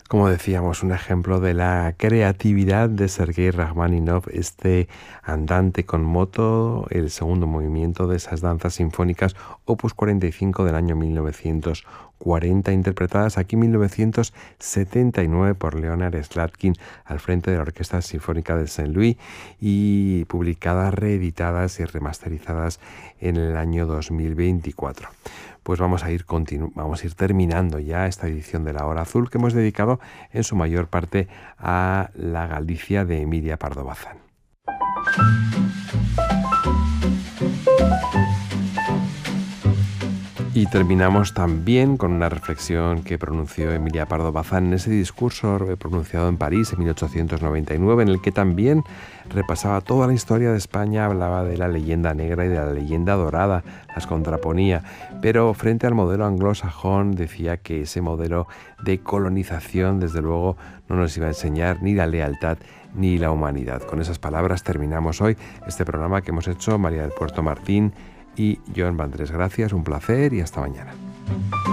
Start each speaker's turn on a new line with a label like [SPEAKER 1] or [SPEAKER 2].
[SPEAKER 1] Como decíamos, un ejemplo de la creatividad de Sergei Rachmaninoff, este andante con moto, el segundo movimiento de esas danzas sinfónicas Opus 45 del año 1940, interpretadas aquí en 1979 por Leonard Slatkin al frente de la Orquesta Sinfónica de Saint Louis y publicadas, reeditadas y remasterizadas en el año 2024. Pues vamos a ir terminando ya esta edición de La Hora Azul que hemos dedicado en su mayor parte a la Galicia de Emilia Pardo Bazán. Y terminamos también con una reflexión que pronunció Emilia Pardo Bazán en ese discurso pronunciado en París en 1899, en el que también repasaba toda la historia de España, hablaba de la leyenda negra y de la leyenda dorada, las contraponía, pero frente al modelo anglosajón decía que ese modelo de colonización, desde luego, no nos iba a enseñar ni la lealtad ni la humanidad. Con esas palabras terminamos hoy este programa que hemos hecho María del Puerto Martín y Joan Vandrés. Gracias, un placer y hasta mañana.